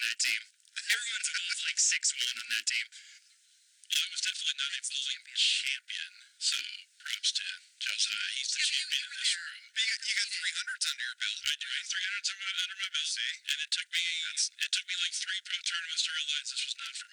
that team. Everyone's above like 6'1" on that team. Well, I was definitely not a bowling champion, so props to Josiah. He's the champion in this room. You got 300s under your belt. I do have 300s under my belt, and it took me like 3 pro tournaments to realize this was not for me.